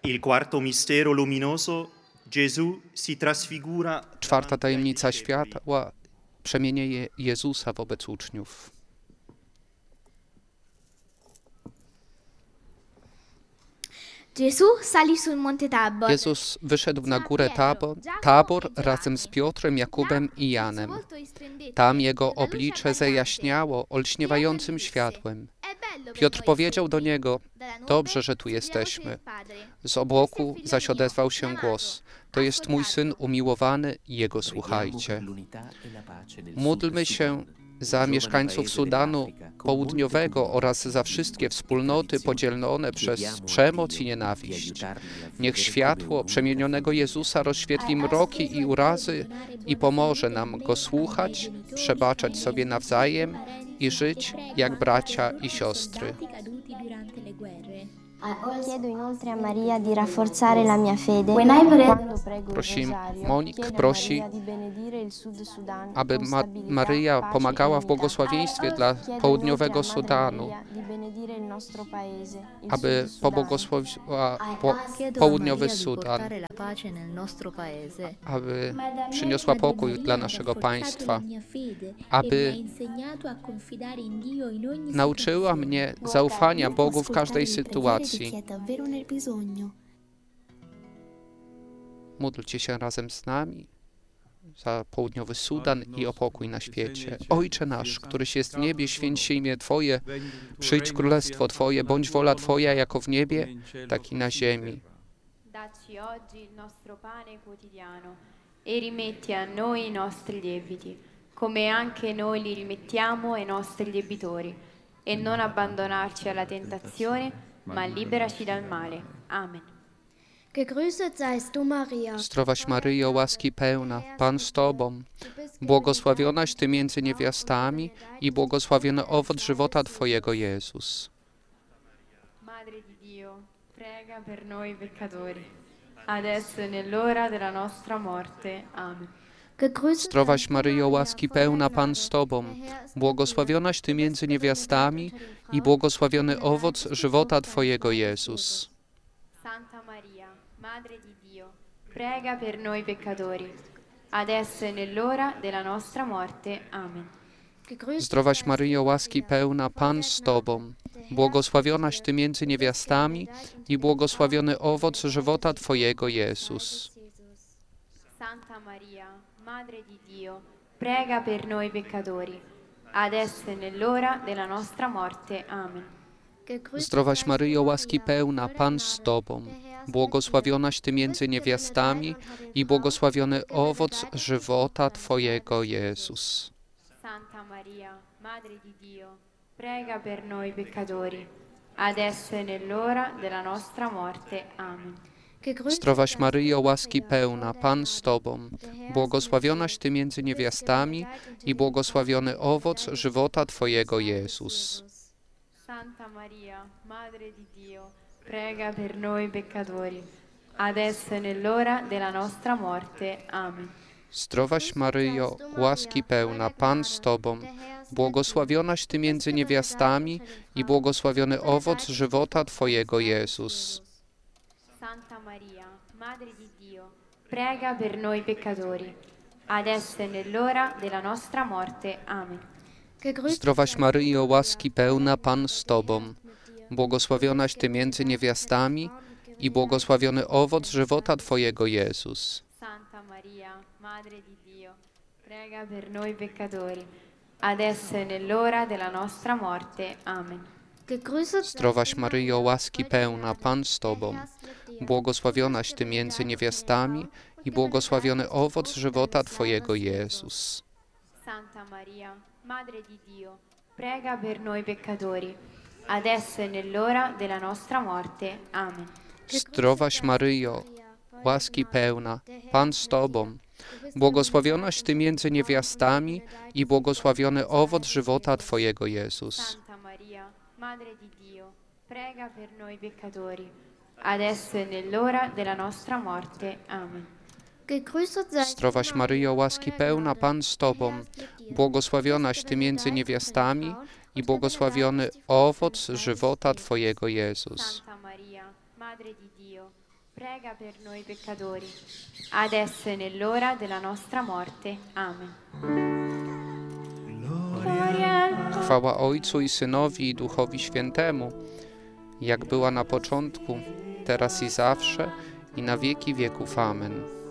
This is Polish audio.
Il quarto mistero luminoso, Gesù si trasfigura. Czwarta tajemnica światła, przemienienie Jezusa wobec uczniów. Jezus wyszedł na górę Tabor razem z Piotrem, Jakubem i Janem. Tam jego oblicze zajaśniało olśniewającym światłem. Piotr powiedział do niego: dobrze, że tu jesteśmy. Z obłoku zaś odezwał się głos: to jest mój Syn umiłowany, Jego słuchajcie. Módlmy się za mieszkańców Sudanu Południowego oraz za wszystkie wspólnoty podzielone przez przemoc i nienawiść. Niech światło przemienionego Jezusa rozświetli mroki i urazy i pomoże nam Go słuchać, przebaczać sobie nawzajem i żyć jak bracia i siostry. Chiedo inoltre a Maria di rafforzare la mia fede. Monik prosi, aby Maryja pomagała w błogosławieństwie dla południowego Sudanu, aby pobłogosławiła południowy Sudan, aby przyniosła pokój dla naszego państwa, aby nauczyła mnie zaufania Bogu w każdej sytuacji. Módlcie się razem z nami za południowy Sudan i o pokój na świecie. Ojcze nasz, któryś jest w niebie, święć się imię Twoje, przyjdź królestwo Twoje, bądź wola Twoja jako w niebie, tak i na ziemi. Dacci oggi il nostro pane quotidiano e rimetti a noi i nostri debiti, come anche noi li rimettiamo ai nostri debitori, e non abbandonarci alla tentazione, ma liberaci dal male. Amen. Gegrüßet seist du, Maria. Zdrowaś Maryjo, łaski pełna, Pan z Tobą, błogosławionaś Ty między niewiastami i błogosławiony owoc żywota Twojego, Jezus. Madre di Dio, prega per noi peccatori, adesso e nell'ora della nostra morte. Amen. Zdrowaś Maryjo, łaski pełna, Pan z Tobą, błogosławionaś Ty między niewiastami i błogosławiony owoc żywota Twojego, Jezus. Santa Maria, Madre di Dio, prega per noi peccatori, adesso e nell'ora della nostra morte. Amen. Zdrowaś Maryjo, łaski pełna, Pan z Tobą, błogosławionaś Ty między niewiastami i błogosławiony owoc żywota Twojego, Jezus. Santa Maria, Madre di Dio, prega per noi peccatori, adesso e nell'ora della nostra morte. Amen. Zdrowaś Maryjo, łaski pełna, Pan z Tobą, błogosławionaś Ty między niewiastami i błogosławiony owoc żywota Twojego, Jezus. Santa Maria, Madre di Dio, prega per noi peccatori, adesso e nell'ora della nostra morte. Amen. Zdrowaś Maryjo, łaski pełna, Pan z Tobą, błogosławionaś Ty między niewiastami i błogosławiony owoc żywota Twojego, Jezus. Santa Maria, Madre di Dio, prega per noi peccatori, adesso e nell'ora della nostra morte. Amen. Zdrowaś Maryjo, łaski pełna, Pan z Tobą, błogosławionaś Ty między niewiastami i błogosławiony owoc żywota Twojego, Jezus. Santa Maria, Madre di Dio, prega per noi peccatori, adesso e nell'ora della nostra morte. Amen. Zdrowaś Maryjo, łaski pełna, Pan z Tobą, błogosławionaś Ty między niewiastami i błogosławiony owoc żywota Twojego, Jezus. Santa Maria, Madre di Dio, prega per noi peccatori, adesso e nell'ora della nostra morte. Amen. Zdrowaś Maryjo, łaski pełna, Pan z Tobą, błogosławionaś Ty między niewiastami i błogosławiony owoc żywota Twojego, Jezus. Santa Maria, Madre di Dio, prega per noi peccatori, adesso e nell'ora della nostra morte. Amen. Zdrowaś Maryjo, łaski pełna, Pan z Tobą, błogosławionaś Ty między niewiastami i błogosławiony owoc żywota Twojego, Jezus. Santa Maria, Madre di Dio, prega per noi peccatori, adesso e nell'ora della nostra morte. Amen. Zdrowaś Maryjo, łaski pełna, Pan z Tobą, błogosławionaś Ty między niewiastami i błogosławiony owoc żywota Twojego, Jezus. Santa Maria, Madre di Dio, prega per noi peccatori, adesso e nell'ora della nostra morte. Amen. Chwała Ojcu i Synowi i Duchowi Świętemu, jak była na początku, teraz i zawsze, i na wieki wieków. Amen.